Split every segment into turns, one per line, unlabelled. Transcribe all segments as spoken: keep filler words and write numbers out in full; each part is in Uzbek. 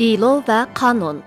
Dilo ve kanun.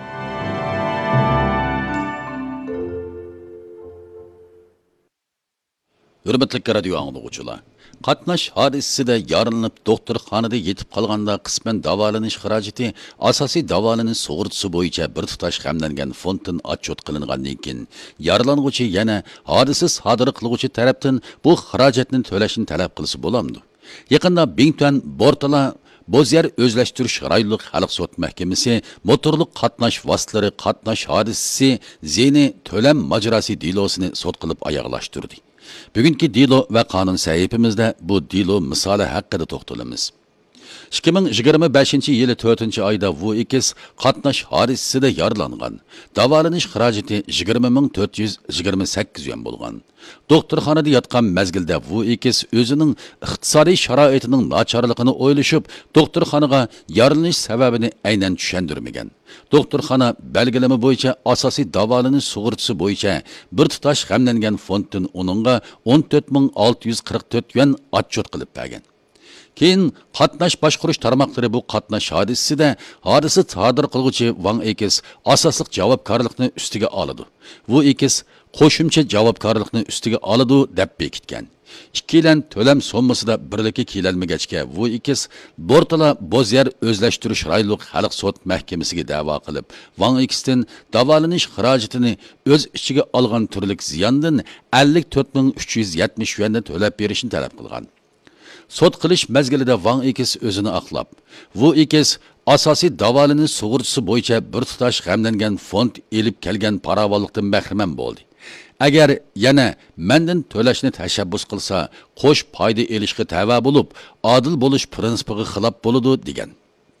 Hürmetli radio anlıqçılar. Qatnaş hadisesinde yarılanıp doktorxonada yetib qolganda qismen davolanish xarajati asosiy davolanish sug'urtasi bo'yicha bir tutash hamlangan fonddan отчет qilingandan keyin yaralanuvchi yana hodisa sodir qiluvchi tarafdan bu xarajatni to'lashni talab qilsa bo'lamdi. Yaqinda Bingtuan Bortala Bozyer Özleştirish rayonluq xalq sud mahkamasi motorluq qatnash vositalari qatnash hodisasi zeni to'lam majrosi dilosini sud qilib oyoqlashtirdi. Bugungi dilo va qonun sahifamizda bu dilo misoli haqida to'xtalamiz. ikki ming yigirma beshinchi yili to'rtinchi oyda bu ikis qatnash hodisasida yaralangan. Davolanish xarajati yigirma ming to'rt yuz yigirma sakkiz yuan bo'lgan. Doktorxonada yotgan mezgilda bu ikis o'zining iqtisodiy sharoitining nacharligini o'ylashib, doktorxonaga yaralanish sababini aynan tushundirmagan. Doktorxona belgilama bo'yicha asosiy davolanish sug'urtasi bo'yicha bir tutash g'amlangan fonddan uningga o'n to'rt ming olti yuz qirq to'rt yuan отчет qilib bergan. Keyin qatnash boshqarish tarmoqlari bu qatnash hodisasida hodisa sodir qiluvchi Wang Ekis asosliq javobgarlikni ustiga oladi. Bu Ekis qo'shimcha javobgarlikni ustiga oladi deb bekitgan. Ikkilan to'lam sommasida birlikka kelolmagachga bu Ekis Bortala Bozyer Özleştirish rayonluq xalq sud mahkamasiga da'vo qilib, Wang Ekisdan davolanish xarajatini o'z ichiga olgan turlik ziyondan ellik to'rt ming uch yuz yetmish yuanni to'lab berishni talab qilgan. Sud qilish mezgilida Wang Ekis o'zini aqlab, bu Ekis asosiy davolanish sug'urtasi bo'yicha bir tutash g'amlangan fond elib kelgan paravollikdan bahramand bo'ldi. Agar yana mendan to'lashni tashabbus qilsa, qo'sh foyda elishga tava bo'lib, adil bo'lish prinsipiga xilof bo'ladi degan.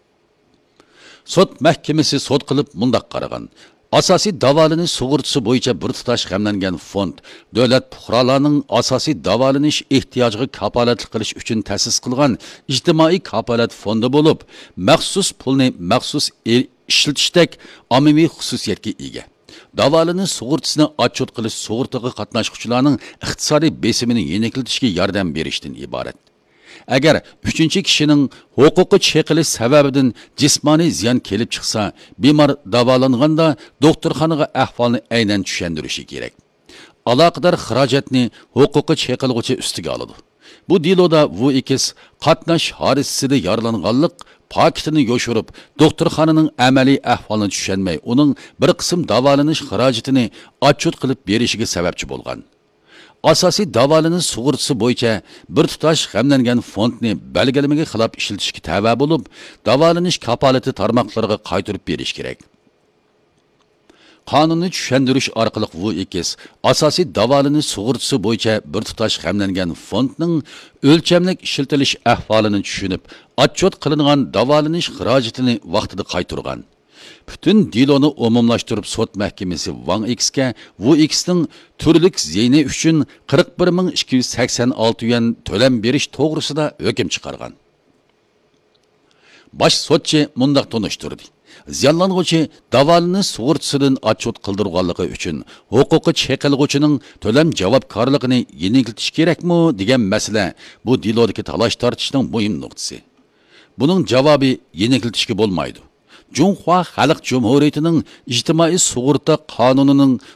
Sud mahkamasi sud qilib mundaq qaragan. Asosiy davolanish sug'urtasi bo'yicha bir tutash g'amlangan fond davlat fuqarolarning asosiy davolanish ehtiyojiga kapolatlik qilish uchun ta'sis qilgan ijtimoiy kapolat fondi bo'lib, maxsus pulni maxsus ishlatishdek ommaviy xususiyatga ega. Davolanish sug'urtasini отчет qilish sug'urtaga qatnashuvchilarning iqtisodiy besimini yengillatishga yordam berishdan iborat. Agar uchinchi kishining huquqi cheqilish sababidan jismoniy ziyon kelib chiqsa, bemor davolanganda doktorxonaga ahvolni aynan tushundirishi kerak. Aloqador xarajatni huquqi cheqilg'uchi ustiga oladi. Bu diloda bu ikis qatnash hodisasida yaralanganlik paketini yoshirib, doktorxonaning amaliy ahvolini tushunmay, uning bir qism davolanish xarajatini отчет qilib berishiga sababchi bo'lgan. Asosiy davolanish sug'urtasi bo'yicha bir tutash g'amlangan fondni belgilamaga xilof ishlatishga tava bo'lib, davolanish kapolati tarmoqlariga qaytarib berish kerak. Qonunni tushundirish orqali bu ikis asosiy davolanish sug'urtasi bo'yicha bir tutash g'amlangan fondning o'lchamlik ishlatilish ahvolini tushunib, отчет qilingan davolanish xarajatini vaqtida qaytargan. Bütün dilonu umumlaştırıp sud mahkamasi Wang Ekisga bu Ekisning turlik ziyni uchun qirq bir ming ikki yuz sakson olti yuan to'lam berish to'g'risida hukm chiqargan. Bosh sudchi mundaq tunishtirdi. Ziyonlanuvchi davolanish sug'urtasidan отчет qildirganligi uchun huquqi cheqilg'uchining to'lam javobgarligini yengiltish kerakmi degan masala bu dilodagi talash tortishning muhim nuqtasi. Buning javobi yengiltishga bo'lmaydi. Cumhuriyet Xalq Cumhuriyetining ijtimoiy sug'urta qonunining